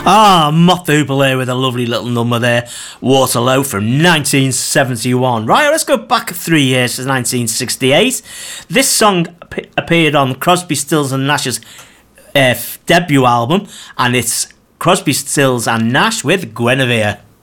Mott the Hoople here with a lovely little number there, Waterloo from 1971. Right, let's go back 3 years to 1968. This song appeared on Crosby, Stills and Nash's debut album, and it's Crosby, Stills and Nash with Guinevere.